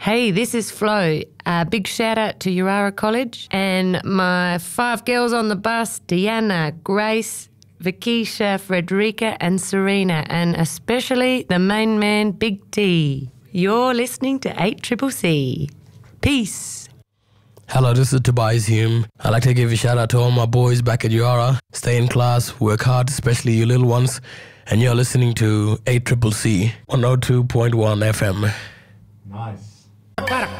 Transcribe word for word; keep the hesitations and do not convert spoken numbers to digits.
Hey, this is Flo. Uh, big shout out to Urara College and my five girls on the bus, Deanna, Grace, Vikisha, Frederica and Serena, and especially the main man, Big T. You're listening to eight C C C. Peace. Hello, this is Tobias Hume. I'd like to give a shout out to all my boys back at Urara. Stay in class, work hard, especially you little ones. And you're listening to eight C C C, one oh two point one F M. Nice.